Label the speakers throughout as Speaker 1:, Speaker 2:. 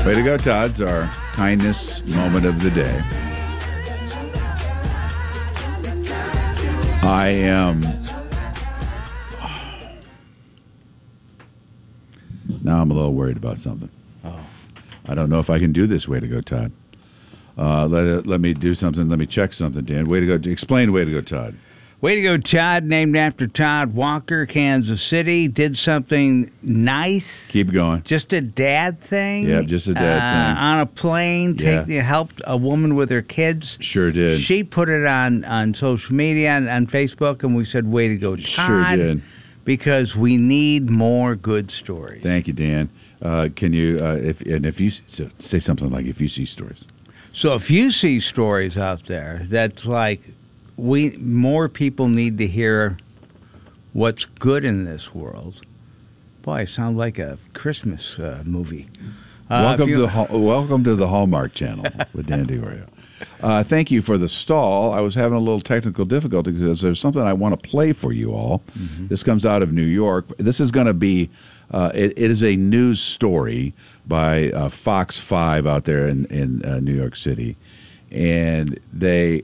Speaker 1: Way to go, Todd's our kindness moment of the day. I am... Now I'm a little worried about something. Oh. I don't know if I can do this. Way to go, Todd. Let me do something. Let me check something, Dan. Way to go. Explain Way to go, Todd.
Speaker 2: Way to go, Todd, named after Todd Walker, Kansas City, did something nice.
Speaker 1: Keep going.
Speaker 2: Just a dad thing.
Speaker 1: Yeah, just a dad thing.
Speaker 2: On a plane, helped a woman with her kids.
Speaker 1: Sure did.
Speaker 2: She put it on social media, on Facebook, and we said, way to go, Todd.
Speaker 1: Sure did.
Speaker 2: Because we need more good stories.
Speaker 1: Thank you, Dan. Can you, if you say something like, if you see stories.
Speaker 2: So if you see stories out there that's like, more people need to hear what's good in this world. Boy, I sound like a Christmas movie.
Speaker 1: Welcome to the Hallmark Channel with Dan DiOrio. Thank you for the stall. I was having a little technical difficulty because there's something I want to play for you all. Mm-hmm. This comes out of New York. This is going to be, it is a news story by Fox 5 out there in New York City. And they...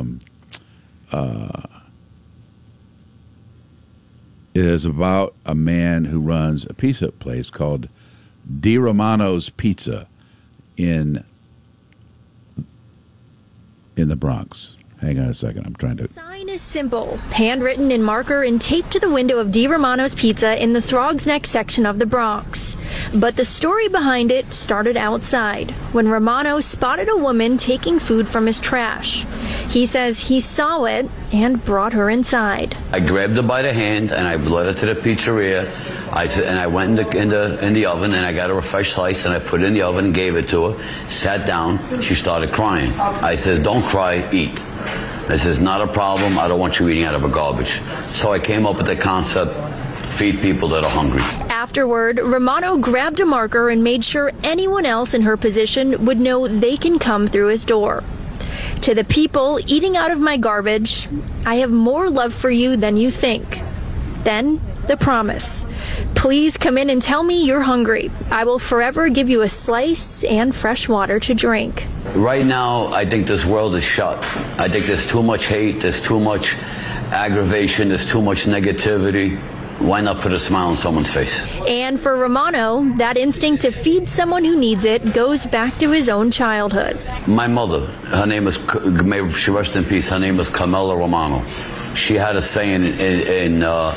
Speaker 1: it is about a man who runs a pizza place called Di Romano's Pizza in the Bronx. Hang on a second. I'm trying to...
Speaker 3: Sign is simple. Handwritten in marker and taped to the window of Di Romano's Pizza in the Throgs Neck section of the Bronx. But the story behind it started outside, when Romano spotted a woman taking food from his trash. He says he saw it and brought her inside.
Speaker 4: I grabbed her by the hand and I led her to the pizzeria. I went in the oven and I got her a fresh slice and I put it in the oven and gave it to her. Sat down. She started crying. I said, "Don't cry, eat." This is not a problem. I don't want you eating out of a garbage. So I came up with the concept, feed people that are hungry.
Speaker 3: Afterward, Romano grabbed a marker and made sure anyone else in her position would know they can come through his door. To the people eating out of my garbage, I have more love for you than you think. Then, the promise. Please come in and tell me you're hungry. I will forever give you a slice and fresh water to drink.
Speaker 4: Right now, I think this world is shut. I think there's too much hate, there's too much aggravation, there's too much negativity. Why not put a smile on someone's face?
Speaker 3: And for Romano, that instinct to feed someone who needs it goes back to his own childhood.
Speaker 4: My mother, her name is, may she rest in peace, her name was Carmela Romano. She had a saying in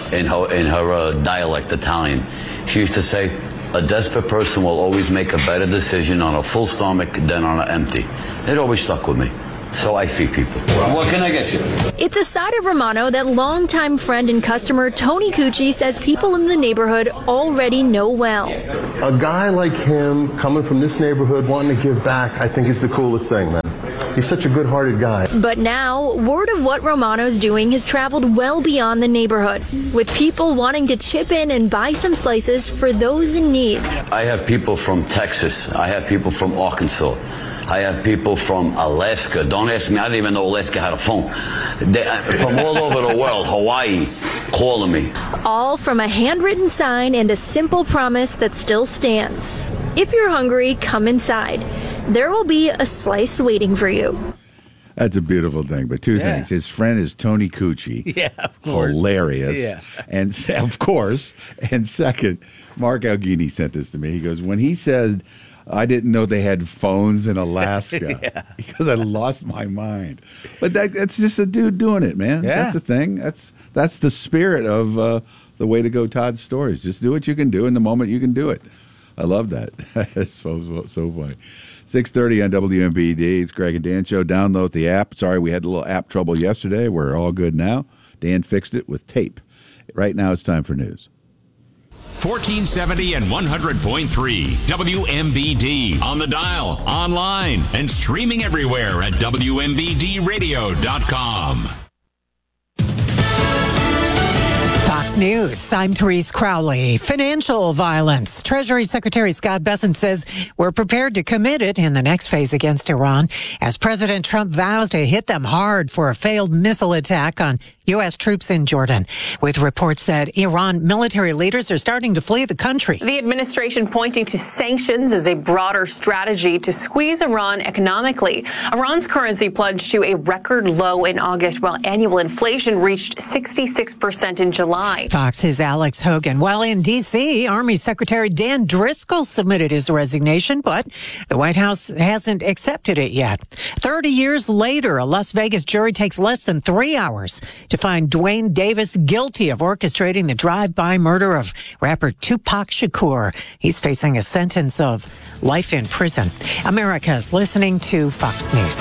Speaker 4: her dialect, Italian. She used to say, "A desperate person will always make a better decision on a full stomach than on an empty." It always stuck with me. So I feed people. What can I get you?
Speaker 3: It's a side of Romano that longtime friend and customer Tony Cucci says people in the neighborhood already know well.
Speaker 5: A guy like him coming from this neighborhood wanting to give back, I think is the coolest thing, man. He's such a good-hearted guy.
Speaker 3: But now, word of what Romano's doing has traveled well beyond the neighborhood, with people wanting to chip in and buy some slices for those in need.
Speaker 4: I have people from Texas. I have people from Arkansas. I have people from Alaska. Don't ask me. I didn't even know Alaska had a phone. From all over the world, Hawaii, calling me.
Speaker 3: All from a handwritten sign and a simple promise that still stands. If you're hungry, come inside. There will be a slice waiting for you.
Speaker 1: That's a beautiful thing. But two things. His friend is Tony Cucci.
Speaker 2: Yeah, of course.
Speaker 1: Hilarious.
Speaker 2: Yeah.
Speaker 1: And of course. And second, Mark Alghini sent this to me. He goes, when he said, "I didn't know they had phones in Alaska," because I lost my mind. But that's just a dude doing it, man.
Speaker 2: Yeah.
Speaker 1: That's the thing. That's the spirit of the Way to Go Todd stories. Just do what you can do in the moment you can do it. I love that. It's so funny. 6:30 on WMBD. It's Greg and Dan Show. Download the app. Sorry, we had a little app trouble yesterday. We're all good now. Dan fixed it with tape. Right now it's time for news.
Speaker 6: 1470 and 100.3 WMBD on the dial, online, and streaming everywhere at WMBDradio.com.
Speaker 7: Fox News, I'm Therese Crowley. Financial violence. Treasury Secretary Scott Bessent says we're prepared to commit it in the next phase against Iran as President Trump vows to hit them hard for a failed missile attack on U.S. troops in Jordan, with reports that Iran military leaders are starting to flee the country.
Speaker 8: The administration pointing to sanctions as a broader strategy to squeeze Iran economically. Iran's currency plunged to a record low in August, while annual inflation reached 66% in July.
Speaker 7: Fox's Alex Hogan. While in D.C., Army Secretary Dan Driscoll submitted his resignation, but the White House hasn't accepted it yet. 30 years later, a Las Vegas jury takes less than 3 hours to find Dwayne Davis guilty of orchestrating the drive-by murder of rapper Tupac Shakur. He's facing a sentence of life in prison. America's listening to Fox News.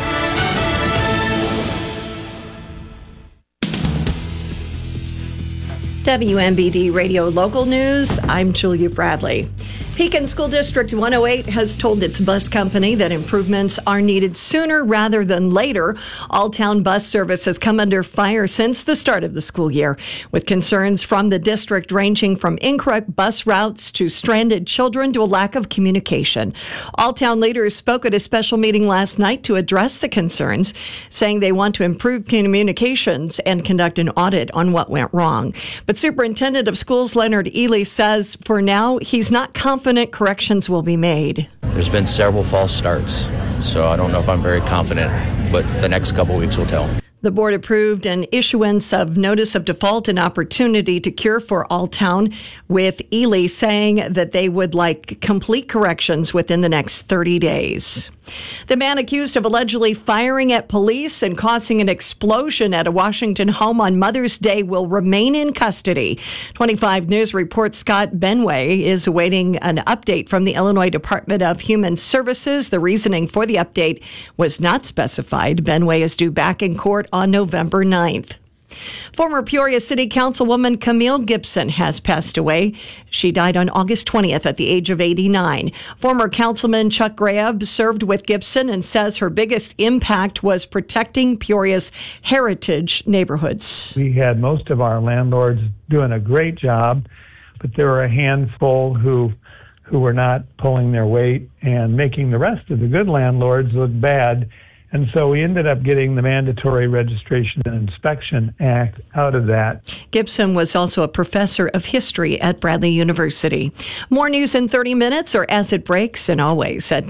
Speaker 9: WMBD Radio Local News, I'm Julia Bradley. Pekin School District 108 has told its bus company that improvements are needed sooner rather than later. All-town bus service has come under fire since the start of the school year, with concerns from the district ranging from incorrect bus routes to stranded children to a lack of communication. All-town leaders spoke at a special meeting last night to address the concerns, saying they want to improve communications and conduct an audit on what went wrong. But Superintendent of Schools Leonard Ely says for now he's not confident corrections will be made.
Speaker 10: There's been several false starts, so I don't know if I'm very confident, but the next couple weeks will tell.
Speaker 9: The board approved an issuance of notice of default and opportunity to cure for Alltown, with Ely saying that they would like complete corrections within the next 30 days. The man accused of allegedly firing at police and causing an explosion at a Washington home on Mother's Day will remain in custody. 25 News reports Scott Benway is awaiting an update from the Illinois Department of Human Services. The reasoning for the update was not specified. Benway is due back in court on November 9th. Former Peoria City Councilwoman Camille Gibson has passed away. She died on August 20th at the age of 89. Former Councilman Chuck Grab served with Gibson and says her biggest impact was protecting Peoria's heritage neighborhoods.
Speaker 11: We had most of our landlords doing a great job, but there were a handful who were not pulling their weight and making the rest of the good landlords look bad. And so we ended up getting the Mandatory Registration and Inspection Act out of that.
Speaker 9: Gibson was also a professor of history at Bradley University. More news in 30 minutes or as it breaks, and always at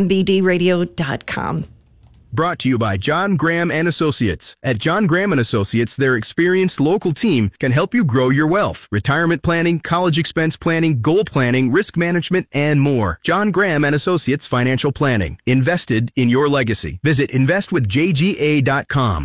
Speaker 9: WMBDradio.com.
Speaker 12: Brought to you by John Graham and Associates. At John Graham and Associates, their experienced local team can help you grow your wealth. Retirement planning, college expense planning, goal planning, risk management, and more. John Graham and Associates Financial Planning. Invested in your legacy. Visit investwithjga.com.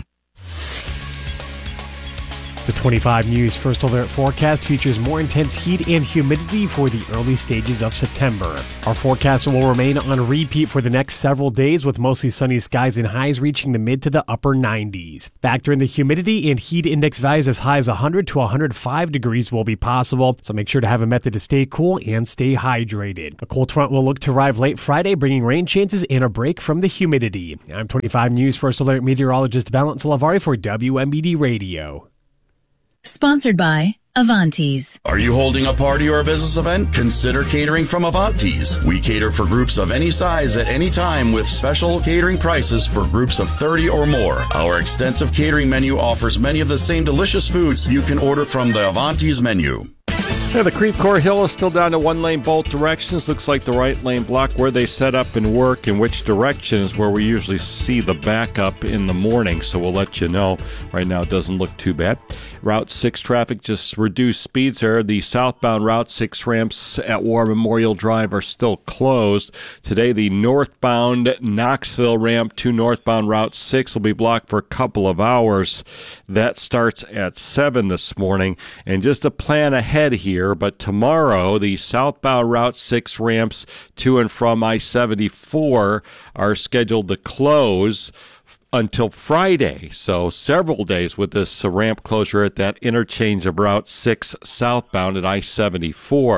Speaker 13: The 25 News First Alert forecast features more intense heat and humidity for the early stages of September. Our forecast will remain on repeat for the next several days, with mostly sunny skies and highs reaching the mid to the upper 90s. Factor in the humidity, and heat index values as high as 100 to 105 degrees will be possible, so make sure to have a method to stay cool and stay hydrated. A cold front will look to arrive late Friday, bringing rain chances and a break from the humidity. I'm 25 News First Alert meteorologist Valent Salavari for WMBD Radio.
Speaker 14: Sponsored by Avantes.
Speaker 15: Are you holding a party or a business event? Consider catering from Avantes. We cater for groups of any size at any time with special catering prices for groups of 30 or more. Our extensive catering menu offers many of the same delicious foods you can order from the Avantes menu.
Speaker 16: Yeah, the Creve Coeur Hill is still down to one lane both directions. Looks like the right lane block where they set up and work in which direction is where we usually see the backup in the morning. So we'll let you know. Right now it doesn't look too bad. Route 6 traffic just reduced speeds there. The southbound Route 6 ramps at War Memorial Drive are still closed. Today the northbound Knoxville ramp to northbound Route 6 will be blocked for a couple of hours. That starts at 7 this morning. And just to plan ahead here, but tomorrow the southbound Route 6 ramps to and from I-74 are scheduled to close until Friday. So several days with this ramp closure at that interchange of Route 6 southbound at I-74.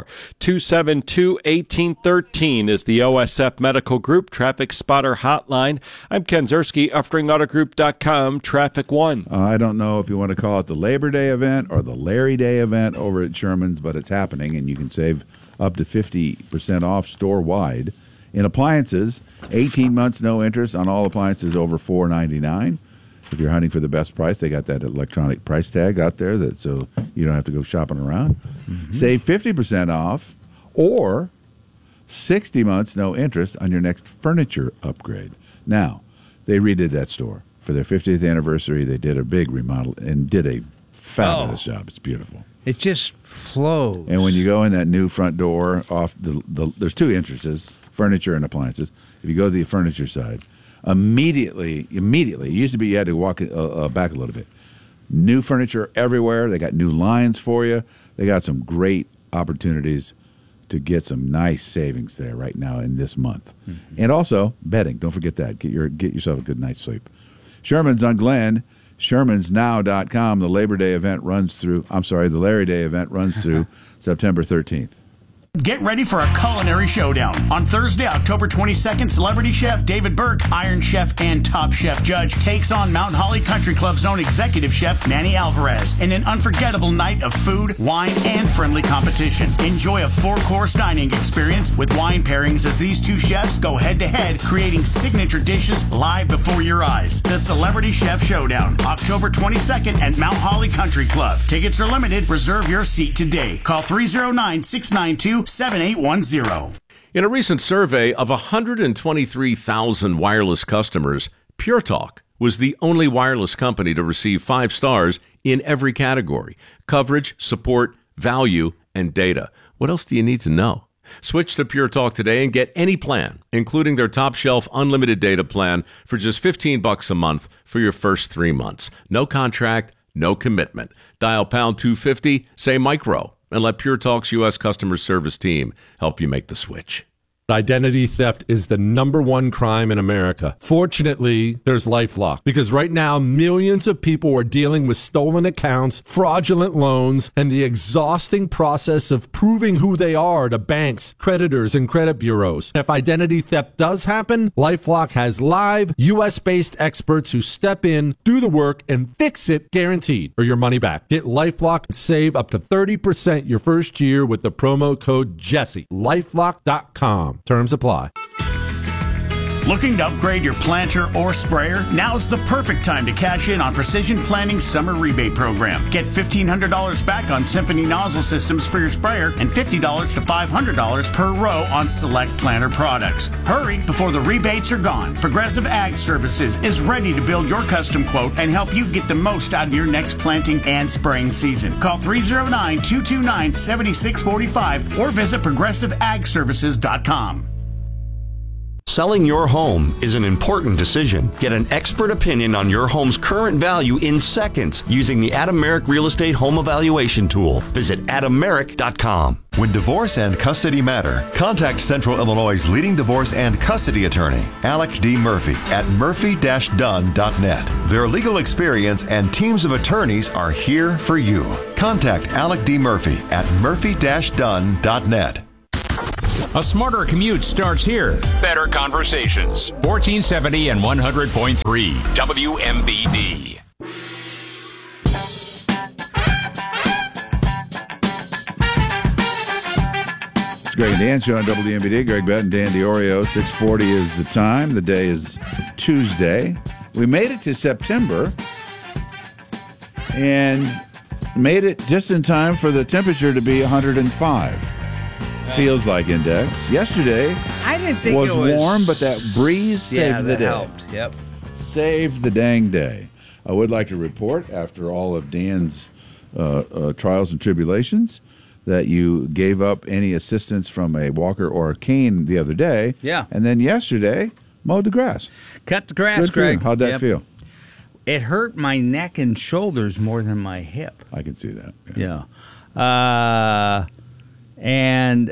Speaker 16: 272-1813 is the OSF Medical Group Traffic Spotter Hotline. I'm Ken Zerski, UfteringAutoGroup.com, Traffic One.
Speaker 1: I don't know if you want to call it the Labor Day event or the Larry Day event over at Sherman's, but it's happening, and you can save up to 50% off store-wide. In appliances, 18 months no interest on all appliances over $499. If you're hunting for the best price, they got that electronic price tag out there so you don't have to go shopping around. Save 50% off or 60 months no interest on your next furniture upgrade. Now, they redid that store. For their 50th anniversary, they did a big remodel and did a fabulous job. It's beautiful.
Speaker 2: It just flows.
Speaker 1: And when you go in that new front door, off there's two entrances, furniture and appliances. If you go to the furniture side, immediately, it used to be you had to walk back a little bit. New furniture everywhere. They got new lines for you. They got some great opportunities to get some nice savings there right now in this month. And also, bedding. Don't forget that. Get yourself a good night's sleep. Sherman's on Glen, shermansnow.com. The Larry Day event runs through September 13th.
Speaker 17: Get ready for a culinary showdown. On Thursday, October 22nd, celebrity chef David Burke, Iron Chef and Top Chef Judge takes on Mount Holly Country Club's own executive chef Manny Alvarez in an unforgettable night of food, wine, and friendly competition. Enjoy a 4-course dining experience with wine pairings as these two chefs go head-to-head, creating signature dishes live before your eyes. The Celebrity Chef Showdown, October 22nd at Mount Holly Country Club. Tickets are limited. Reserve your seat today. Call 309-692-7810.
Speaker 18: In a recent survey of 123,000 wireless customers, Pure Talk was the only wireless company to receive 5 stars in every category: coverage, support, value, and data. What else do you need to know? Switch to Pure Talk today and get any plan, including their top shelf unlimited data plan, for just $15 a month for your first 3 months. No contract, no commitment. Dial pound 250, say micro, and let Pure Talk's U.S. customer service team help you make the switch.
Speaker 19: Identity theft is the #1 crime in America. Fortunately, there's LifeLock, because right now millions of people are dealing with stolen accounts, fraudulent loans, and the exhausting process of proving who they are to banks, creditors, and credit bureaus. If identity theft does happen, LifeLock has live U.S.-based experts who step in, do the work, and fix it, guaranteed, or your money back. Get LifeLock and save up to 30% your first year with the promo code Jesse. LifeLock.com. Terms apply.
Speaker 17: Looking to upgrade your planter or sprayer? Now's the perfect time to cash in on Precision Planning's summer rebate program. Get $1,500 back on Symphony nozzle systems for your sprayer and $50 to $500 per row on select planter products. Hurry before the rebates are gone. Progressive Ag Services is ready to build your custom quote and help you get the most out of your next planting and spraying season. Call 309-229-7645 or visit progressiveagservices.com.
Speaker 20: Selling your home is an important decision. Get an expert opinion on your home's current value in seconds using the Adam Merrick Real Estate Home Evaluation Tool. Visit adammerrick.com.
Speaker 21: When divorce and custody matter, contact Central Illinois' leading divorce and custody attorney, Alec D. Murphy, at murphy-dunn.net. Their legal experience and teams of attorneys are here for you. Contact Alec D. Murphy at murphy-dunn.net.
Speaker 6: A smarter commute starts here. Better conversations. 1470 and 100.3 WMBD.
Speaker 1: It's Greg and Dan show on WMBD. Greg Bett and Dan Diorio. 6:40 is the time. The day is Tuesday. We made it to September and made it just in time for the temperature to be 105. Feels like index. Yesterday
Speaker 2: I didn't think
Speaker 1: was
Speaker 2: it was
Speaker 1: warm, but that breeze saved the day.
Speaker 2: Helped. Yep.
Speaker 1: Saved the dang day. I would like to report, after all of Dan's trials and tribulations, that you gave up any assistance from a walker or a cane the other day.
Speaker 2: Yeah.
Speaker 1: And then yesterday, mowed the grass.
Speaker 2: Cut the grass,
Speaker 1: Good for you.
Speaker 2: Greg.
Speaker 1: How'd that feel?
Speaker 2: It hurt my neck and shoulders more than my hip.
Speaker 1: I can see that.
Speaker 2: Yeah. And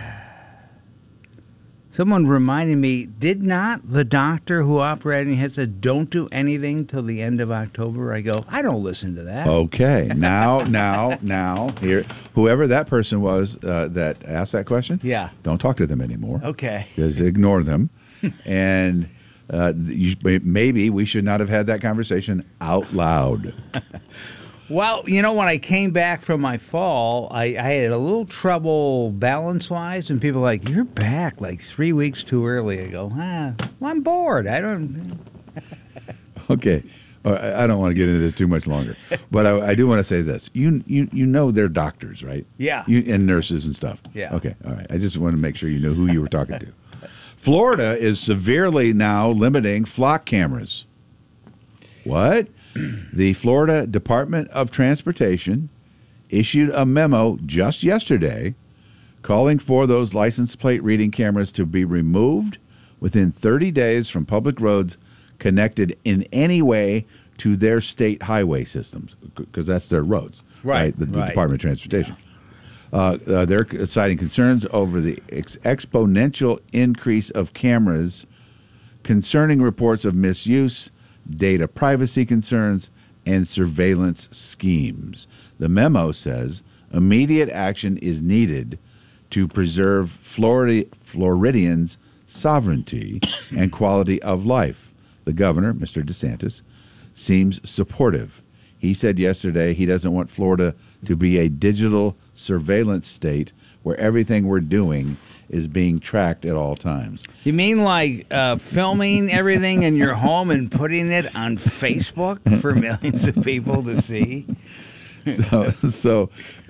Speaker 2: someone reminded me, did not the doctor who operated me had said, don't do anything till the end of October? I go, I don't listen to that.
Speaker 1: Okay. Now, here, whoever that person was that asked that question, don't talk to them anymore.
Speaker 2: Okay.
Speaker 1: Just ignore them. And maybe we should not have had that conversation out loud.
Speaker 2: Well, you know, when I came back from my fall, I had a little trouble balance-wise, and people were like, you're back like 3 weeks too early. I go, well, I'm bored. I don't...
Speaker 1: Okay. I don't want to get into this too much longer, but I do want to say this. You know they're doctors, right?
Speaker 2: Yeah.
Speaker 1: And nurses and stuff.
Speaker 2: Yeah.
Speaker 1: Okay, all right. I just want to make sure you know who you were talking to. Florida is severely now limiting flock cameras. What? The Florida Department of Transportation issued a memo just yesterday calling for those license plate reading cameras to be removed within 30 days from public roads connected in any way to their state highway systems, because that's their roads,
Speaker 2: right?
Speaker 1: The Department of Transportation. Yeah. They're citing concerns over the exponential increase of cameras concerning reports of misuse, data privacy concerns, and surveillance schemes. The memo says immediate action is needed to preserve Floridians' sovereignty and quality of life. The governor, Mr. DeSantis, seems supportive. He said yesterday he doesn't want Florida to be a digital surveillance state where everything we're doing is being tracked at all times.
Speaker 2: You mean like filming everything in your home and putting it on Facebook for millions of people to see?
Speaker 1: So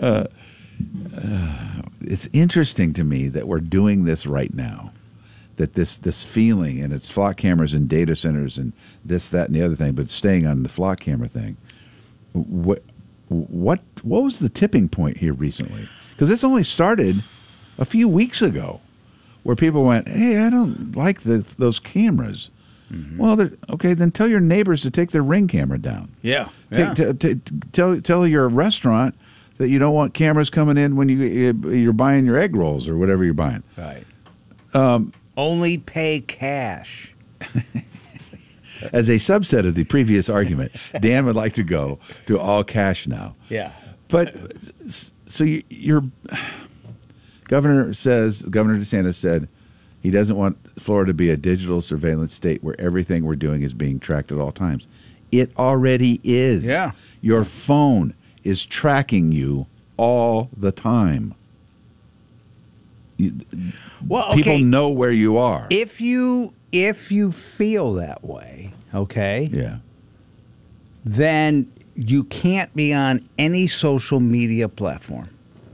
Speaker 1: it's interesting to me that we're doing this right now. That this feeling, and it's flock cameras and data centers and this, that, and the other thing, but staying on the flock camera thing. What was the tipping point here recently? Because this only started a few weeks ago, where people went, "Hey, I don't like those cameras." Mm-hmm. Well, okay, then tell your neighbors to take their Ring camera down.
Speaker 2: Yeah.
Speaker 1: Tell your restaurant that you don't want cameras coming in when you're buying your egg rolls or whatever you're buying.
Speaker 2: Right. Only pay cash.
Speaker 1: As a subset of the previous argument, Dan would like to go to all cash now.
Speaker 2: Yeah.
Speaker 1: But so your Governor DeSantis said he doesn't want Florida to be a digital surveillance state where everything we're doing is being tracked at all times. It already is.
Speaker 2: Yeah.
Speaker 1: Your phone is tracking you all the time. People know where you are.
Speaker 2: If you feel that way, okay?
Speaker 1: Yeah.
Speaker 2: Then you can't be on any social media platform.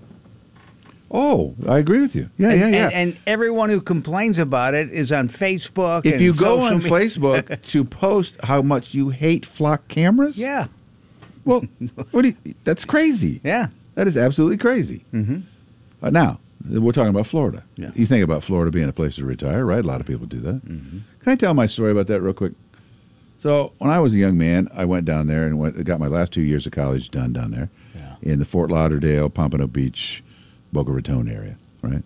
Speaker 1: Oh, I agree with you. Yeah.
Speaker 2: And everyone who complains about it is on Facebook.
Speaker 1: If
Speaker 2: and
Speaker 1: you go on
Speaker 2: social
Speaker 1: Facebook to post how much you hate flock cameras,
Speaker 2: yeah.
Speaker 1: Well, that's crazy.
Speaker 2: Yeah.
Speaker 1: That is absolutely crazy.
Speaker 2: Mm-hmm.
Speaker 1: Now, we're talking about Florida.
Speaker 2: Yeah.
Speaker 1: You think about Florida being a place to retire, right? A lot of people do that.
Speaker 2: Mm-hmm.
Speaker 1: Can I tell my story about that real quick? So when I was a young man, I went down there and got my last 2 years of college done down there in the Fort Lauderdale, Pompano Beach, Boca Raton area, right?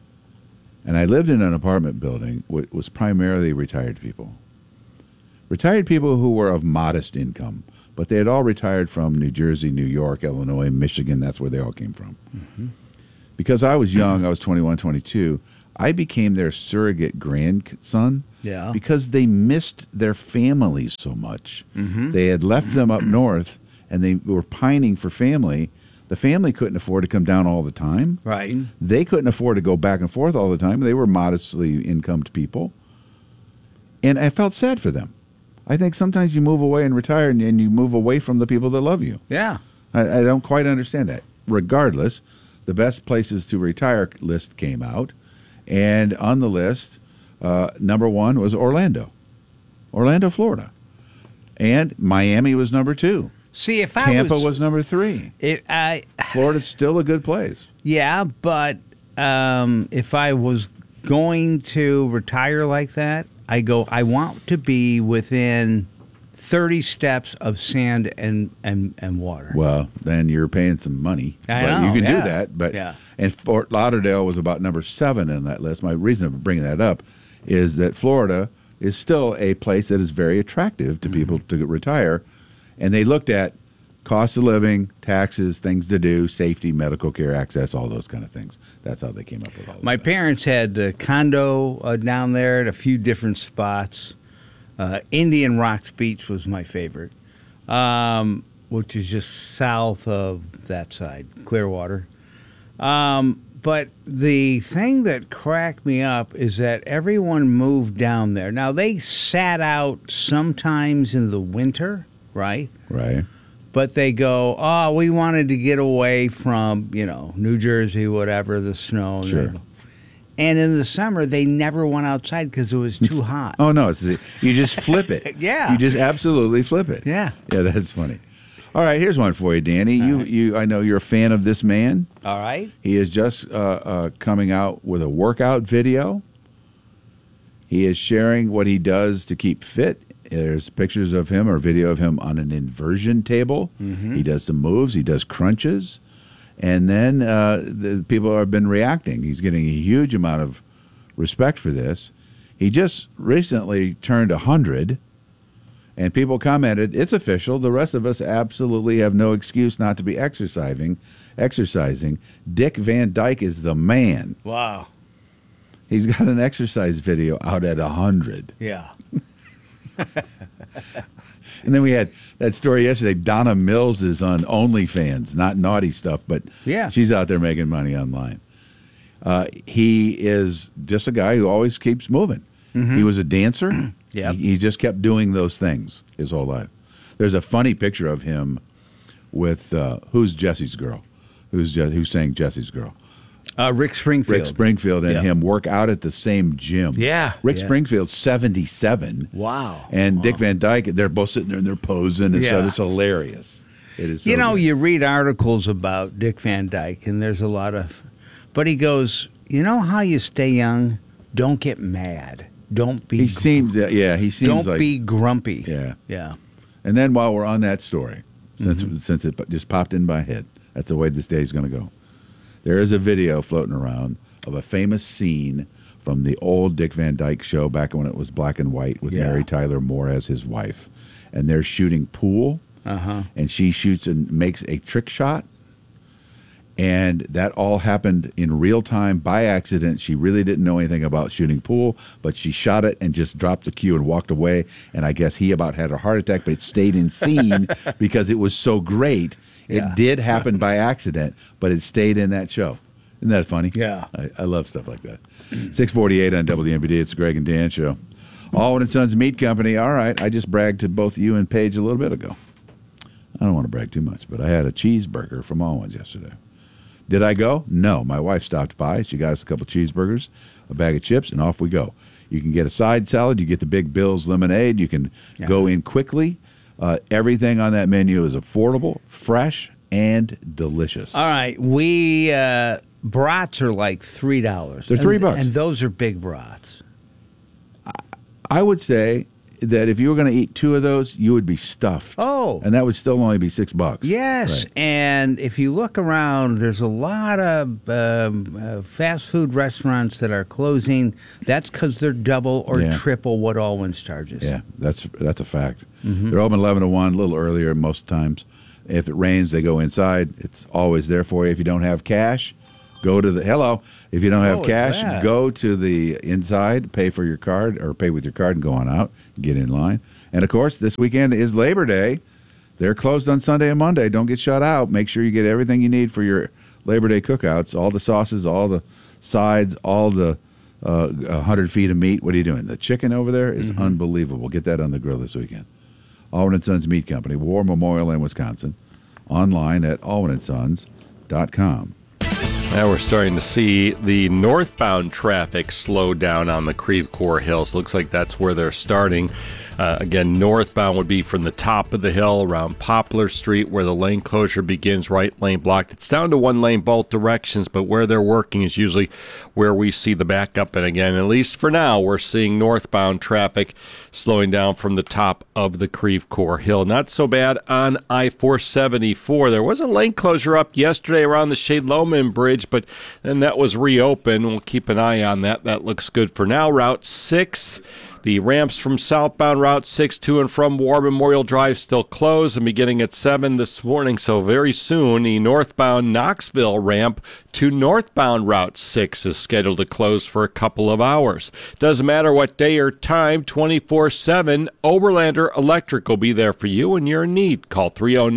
Speaker 1: And I lived in an apartment building which was primarily retired people. Retired people who were of modest income, but they had all retired from New Jersey, New York, Illinois, Michigan. That's where they all came from.
Speaker 2: Mm-hmm.
Speaker 1: Because I was young, I was 21, 22, I became their surrogate grandson because they missed their families so much.
Speaker 2: Mm-hmm.
Speaker 1: They had left them up north, and they were pining for family. The family couldn't afford to come down all the time.
Speaker 2: Right.
Speaker 1: They couldn't afford to go back and forth all the time. They were modestly incomed people. And I felt sad for them. I think sometimes you move away and retire, and you move away from the people that love you.
Speaker 2: Yeah.
Speaker 1: I don't quite understand that. Regardless, the best places to retire list came out, and on the list, number one was Orlando, Florida, and Miami was number two.
Speaker 2: See, if
Speaker 1: Tampa was number three. Florida's still a good place.
Speaker 2: Yeah, but if I was going to retire like that, I want to be within 30 steps of sand and water.
Speaker 1: Well, then you're paying some money.
Speaker 2: I
Speaker 1: but
Speaker 2: know,
Speaker 1: you can
Speaker 2: yeah.
Speaker 1: do that. But
Speaker 2: Yeah.
Speaker 1: and Fort Lauderdale was about number 7 in that list. My reason of bringing that up is that Florida is still a place that is very attractive to people to retire. And they looked at cost of living, taxes, things to do, safety, medical care, access, all those kind of things. That's how they came up with all of
Speaker 2: My parents had a condo down there at a few different spots. Indian Rocks Beach was my favorite, which is just south of that side, Clearwater. But the thing that cracked me up is that everyone moved down there. Now, they sat out sometimes in the winter, right?
Speaker 1: Right.
Speaker 2: But they go, oh, we wanted to get away from, New Jersey, whatever, the snow.
Speaker 1: Sure.
Speaker 2: And in the summer, they never went outside because it was too hot.
Speaker 1: Oh, no. You just flip it.
Speaker 2: Yeah.
Speaker 1: You just absolutely flip it.
Speaker 2: Yeah.
Speaker 1: Yeah, that's funny. All right, here's one for you, Danny. I know you're a fan of this man.
Speaker 2: All right.
Speaker 1: He is just coming out with a workout video. He is sharing what he does to keep fit. There's pictures of him or video of him on an inversion table.
Speaker 2: Mm-hmm.
Speaker 1: He does some moves. He does crunches. And then the people have been reacting. He's getting a huge amount of respect for this. He just recently turned 100, and people commented, it's official. The rest of us absolutely have no excuse not to be exercising. Dick Van Dyke is the man.
Speaker 2: Wow.
Speaker 1: He's got an exercise video out at 100.
Speaker 2: Yeah.
Speaker 1: And then we had that story yesterday. Donna Mills is on OnlyFans, not naughty stuff, but
Speaker 2: yeah,
Speaker 1: she's out there making money online. He is just a guy who always keeps moving.
Speaker 2: Mm-hmm.
Speaker 1: He was a dancer.
Speaker 2: Yep.
Speaker 1: He just kept doing those things his whole life. There's a funny picture of him with who's Jesse's girl? Who's saying Jesse's girl?
Speaker 2: Rick Springfield.
Speaker 1: Rick Springfield and him work out at the same gym.
Speaker 2: Yeah.
Speaker 1: Rick Springfield's 77.
Speaker 2: Wow.
Speaker 1: And Dick Van Dyke, they're both sitting there and they're posing and stuff. It's hilarious. It is. So good.
Speaker 2: You read articles about Dick Van Dyke, and there's a lot of, but he goes, you know how you stay young? Don't get mad. Don't be.
Speaker 1: He seems
Speaker 2: Don't
Speaker 1: like,
Speaker 2: be grumpy.
Speaker 1: Yeah.
Speaker 2: Yeah.
Speaker 1: And then while we're on that story, since it just popped in my head, that's the way this day is going to go. There is a video floating around of a famous scene from the old Dick Van Dyke show back when it was black and white with Mary Tyler Moore as his wife. And they're shooting pool, and she shoots and makes a trick shot. And that all happened in real time by accident. She really didn't know anything about shooting pool, but she shot it and just dropped the cue and walked away. And I guess he about had a heart attack, but it stayed in scene because it was so great. It did happen by accident, but it stayed in that show. Isn't that funny?
Speaker 2: Yeah.
Speaker 1: I love stuff like that. 648 on WMBD. It's the Greg and Dan Show. Allwyn & Sons Meat Company. All right. I just bragged to both you and Paige a little bit ago. I don't want to brag too much, but I had a cheeseburger from Allwyn's yesterday. Did I go? No. My wife stopped by. She got us a couple cheeseburgers, a bag of chips, and off we go. You can get a side salad. You get the Big Bill's lemonade. You can go in quickly. Everything on that menu is affordable, fresh, and delicious.
Speaker 2: All right. Brats are like $3.
Speaker 1: They're $3.
Speaker 2: And those are big brats.
Speaker 1: I would say that if you were going to eat two of those, you would be stuffed.
Speaker 2: Oh.
Speaker 1: And that would still only be $6.
Speaker 2: Yes.
Speaker 1: Right.
Speaker 2: And if you look around, there's a lot of fast food restaurants that are closing. That's because they're double or triple what Allwyn's charges.
Speaker 1: Yeah, that's a fact. Mm-hmm. They're open 11 to 1, a little earlier most times. If it rains, they go inside. It's always there for you. If you don't have cash, go to the If you don't have cash, go to the inside, pay for your card or pay with your card and go on out, get in line. And of course, this weekend is Labor Day. They're closed on Sunday and Monday. Don't get shut out. Make sure you get everything you need for your Labor Day cookouts, all the sauces, all the sides, all the 100 feet of meat. What are you doing? The chicken over there is unbelievable. Get that on the grill this weekend. Allwyn & Sons Meat Company, War Memorial in Wisconsin. Online at allwynsons.com.
Speaker 16: Now we're starting to see the northbound traffic slow down on the Creve Coeur Hills. Looks like that's where they're starting. Again, northbound would be from the top of the hill around Poplar Street where the lane closure begins, right lane blocked. It's down to one lane both directions, but where they're working is usually where we see the backup. And again, at least for now, we're seeing northbound traffic slowing down from the top of the Creve Coeur Hill. Not so bad on I-474. There was a lane closure up yesterday around the Shade Loman Bridge, but then that was reopened. We'll keep an eye on that. That looks good for now. Route 6. The ramps from southbound Route 6 to and from War Memorial Drive still closed and beginning at 7 this morning. So very soon, the northbound Knoxville ramp to northbound Route 6 is scheduled to close for a couple of hours. Doesn't matter what day or time, 24/7, Oberlander Electric will be there for you when you're in need. Call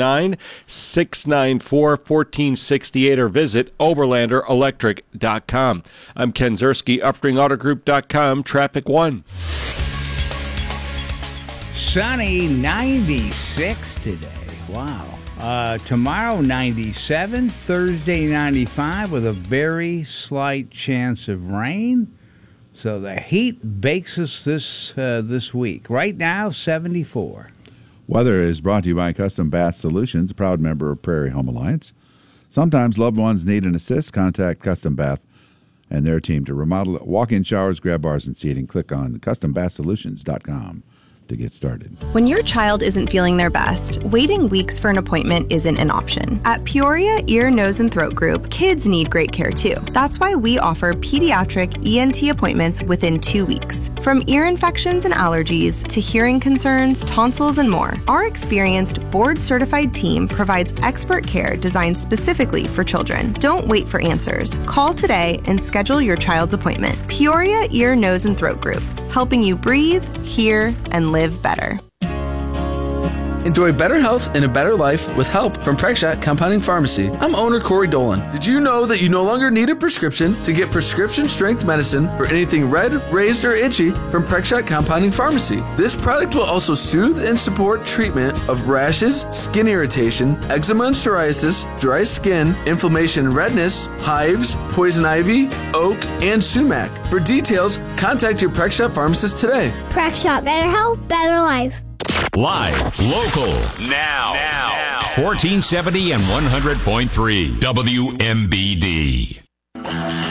Speaker 16: 309-694-1468 or visit OberlanderElectric.com. I'm Ken Zerski, UpringAutoGroup.com, Traffic 1.
Speaker 2: sunny, 96 today. Wow. Tomorrow, 97. Thursday, 95, with a very slight chance of rain. So the heat bakes us this week. Right now, 74.
Speaker 1: Weather is brought to you by Custom Bath Solutions, a proud member of Prairie Home Alliance. Sometimes loved ones need an assist. Contact Custom Bath and their team to remodel walk-in showers, grab bars, and seating. Click on CustomBathSolutions.com to get started.
Speaker 5: When your child isn't feeling their best, waiting weeks for an appointment isn't an option. At Peoria Ear, Nose, and Throat Group, kids need great care too. That's why we offer pediatric ENT appointments within 2 weeks. From ear infections and allergies to hearing concerns, tonsils, and more, our experienced board-certified team provides expert care designed specifically for children. Don't wait for answers. Call today and schedule your child's appointment. Peoria Ear, Nose, and Throat Group, helping you breathe, hear, and live better.
Speaker 22: Enjoy better health and a better life with help from Prexshot Compounding Pharmacy. I'm owner Corey Dolan. Did you know that you no longer need a prescription to get prescription strength medicine for anything red, raised, or itchy from Prexshot Compounding Pharmacy? This product will also soothe and support treatment of rashes, skin irritation, eczema and psoriasis, dry skin, inflammation and redness, hives, poison ivy, oak, and sumac. For details, contact your Prexshot pharmacist today.
Speaker 23: Prexshot, better health, better life.
Speaker 6: Live, local, now. 1470 and 100.3 WMBD.